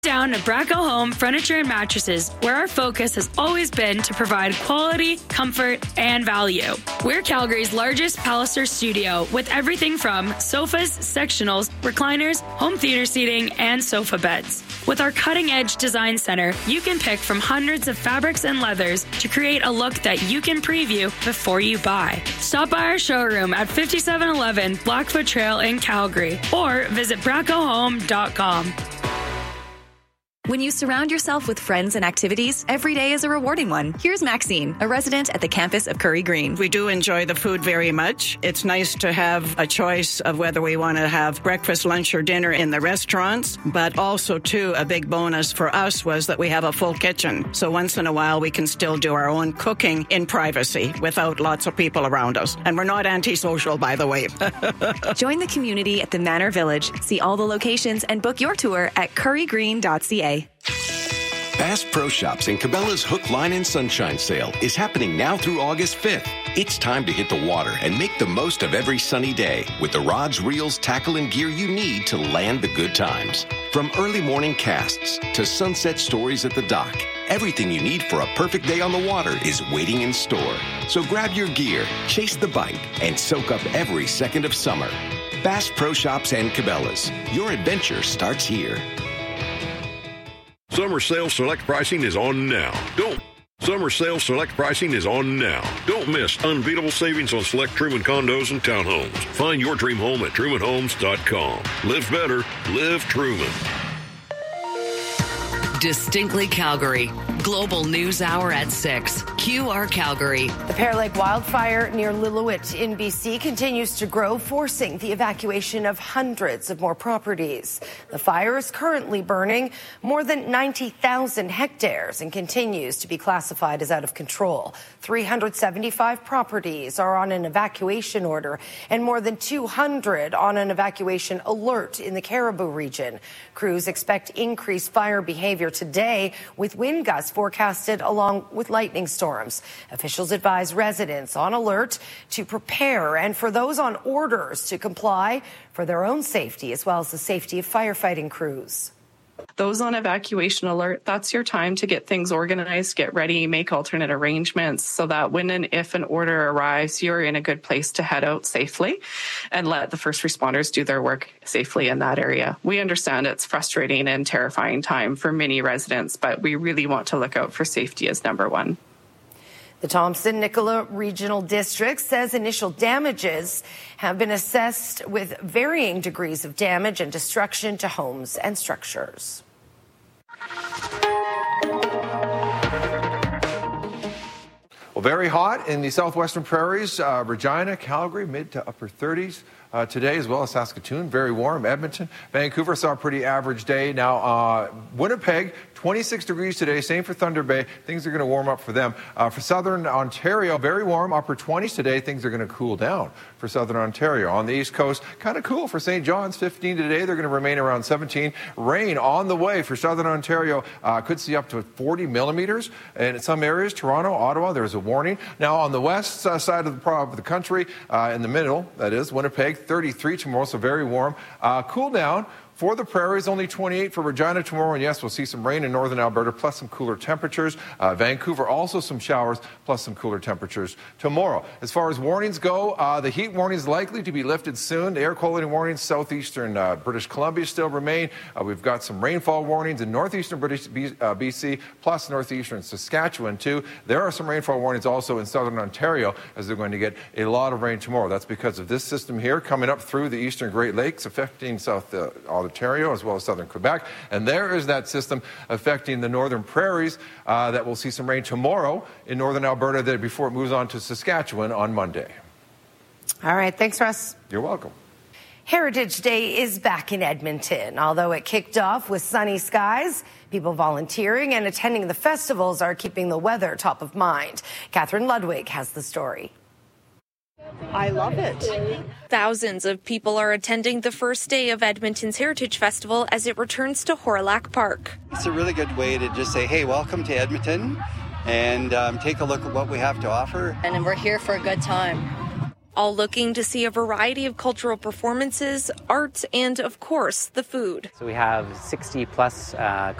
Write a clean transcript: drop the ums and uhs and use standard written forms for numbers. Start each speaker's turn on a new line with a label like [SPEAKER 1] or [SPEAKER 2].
[SPEAKER 1] Down to Braco Home Furniture and Mattresses, where our focus has always been to provide quality, comfort, and value. We're Calgary's largest Palliser studio with everything from sofas, sectionals, recliners, home theater seating, and sofa beds. With our cutting-edge design center, you can pick from hundreds of fabrics and leathers to create a look that you can preview before you buy. Stop by our showroom at 5711 Blackfoot Trail in Calgary or visit bracohome.com.
[SPEAKER 2] When you surround yourself with friends and activities, every day is a rewarding one. Here's Maxine, a resident at the campus of Curry Green.
[SPEAKER 3] We do enjoy the food very much. It's nice to have a choice of whether we want to have breakfast, lunch, or dinner in the restaurants. But also, too, a big bonus for us was that we have a full kitchen. So once in a while, we can still do our own cooking in privacy without lots of people around us. And we're not antisocial, by the way.
[SPEAKER 2] Join the community at the Manor Village. See all the locations and book your tour at currygreen.ca.
[SPEAKER 4] Bass Pro Shops and Cabela's Hook, Line, and Sunshine Sale is happening now through August 5th. It's time to hit the water and make the most of every sunny day with the rods, reels, tackle, and gear you need to land the good times. From early morning casts to sunset stories at the dock, everything you need for a perfect day on the water is waiting in store. So grab your gear, chase the bite, and soak up every second of summer. Bass Pro Shops and Cabela's. Your adventure starts here.
[SPEAKER 5] Summer Sales Select Pricing is on now. Summer Sales Select Pricing is on now. Don't miss unbeatable savings on select Truman condos and townhomes. Find your dream home at trumanhomes.com. Live better. Live Truman.
[SPEAKER 6] Distinctly Calgary. Global News Hour at 6. QR Calgary.
[SPEAKER 7] The Pear Lake wildfire near Lillooet in BC continues to grow, forcing the evacuation of hundreds of more properties. The fire is currently burning more than 90,000 hectares and continues to be classified as out of control. 375 properties are on an evacuation order and more than 200 on an evacuation alert in the Caribou region. Crews expect increased fire behavior today with wind gusts forecasted along with lightning storms. Officials advise residents on alert to prepare and for those on orders to comply for their own safety as well as the safety of firefighting crews.
[SPEAKER 8] Those on evacuation alert, that's your time to get things organized, get ready, make alternate arrangements so that when and if an order arrives, you're in a good place to head out safely and let the first responders do their work safely in that area. We understand it's frustrating and terrifying time for many residents, but we really want to look out for safety as number one.
[SPEAKER 7] The Thompson-Nicola Regional District says initial damages have been assessed with varying degrees of damage and destruction to homes and structures.
[SPEAKER 9] Well, very hot in the southwestern prairies. Regina, Calgary, mid to upper 30s. Today, as well as Saskatoon, very warm. Edmonton, Vancouver saw a pretty average day. Now, Winnipeg, 26 degrees today. Same for Thunder Bay. Things are going to warm up for them. For southern Ontario, very warm, upper 20s today. Things are going to cool down for southern Ontario. On the east coast, kind of cool for St. John's, 15 today. They're going to remain around 17. Rain on the way for southern Ontario. Could see up to 40 millimeters. And in some areas, Toronto, Ottawa, there's a warning. Now, on the west side of the country, in the middle, that is, Winnipeg, 33 tomorrow, so very warm. Cool down. For the prairies, only 28 for Regina tomorrow. And yes, we'll see some rain in northern Alberta, plus some cooler temperatures. Vancouver, also some showers, plus some cooler temperatures tomorrow. As far as warnings go, the heat warning is likely to be lifted soon. The air quality warnings, southeastern British Columbia still remain. We've got some rainfall warnings in northeastern British BC, plus northeastern Saskatchewan, too. There are some rainfall warnings also in southern Ontario, as they're going to get a lot of rain tomorrow. That's because of this system here coming up through the eastern Great Lakes, affecting South Ontario as well as southern Quebec. And there is that system affecting the northern prairies that will see some rain tomorrow in northern Alberta before it moves on to Saskatchewan on Monday.
[SPEAKER 7] All right. Thanks, Russ.
[SPEAKER 9] You're welcome.
[SPEAKER 7] Heritage Day is back in Edmonton. Although it kicked off with sunny skies, people volunteering and attending the festivals are keeping the weather top of mind. Catherine Ludwig has the story.
[SPEAKER 10] I love it. Thousands of people are attending the first day of Edmonton's Heritage Festival as it returns to Hawrelak Park.
[SPEAKER 11] It's a really good way to just say, hey, welcome to Edmonton, and take a look at what we have to offer.
[SPEAKER 12] And we're here for a good time.
[SPEAKER 10] All looking to see a variety of cultural performances, art, and, of course, the food.
[SPEAKER 13] So we have 60 plus